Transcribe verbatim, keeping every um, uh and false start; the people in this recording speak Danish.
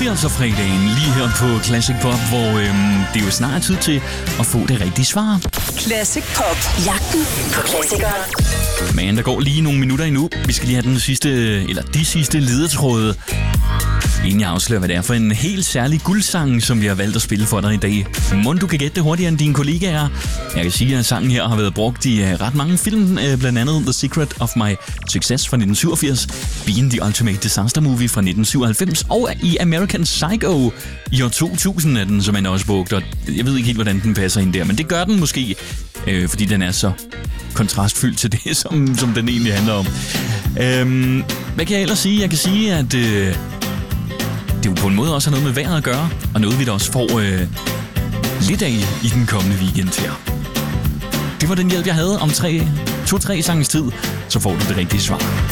syvogfirs-fredagen lige her på Classic Pop, hvor øhm, det er jo snart tid til at få det rigtige svar. Classic Pop. Jagten på klassikere. Men der går lige nogle minutter endnu. Vi skal lige have den sidste, eller de sidste ledetråde, inden jeg afslører, hvad det er for en helt særlig guldsang, som vi har valgt at spille for dig i dag. Mon du kan gætte det hurtigere end dine kollegaer. Jeg kan sige, at sangen her har været brugt i ret mange film, blandt andet The Secret of My Success fra nitten syvogfirs, Being the Ultimate Disaster Movie fra nitten syvoghalvfems, og i American Psycho i år to tusind er den, som man også brugt. Og jeg ved ikke helt, hvordan den passer ind der, men det gør den måske, øh, fordi den er så kontrastfyldt til det, som, som den egentlig handler om. Øhm, hvad kan jeg ellers sige? Jeg kan sige, at Øh, det jo på en måde også har noget med vejret at gøre, og noget vi da også får øh, lidt af i den kommende weekend her. Det var den hjælp, jeg havde om tre, to-tre sangens tid, så får du det rigtige svar.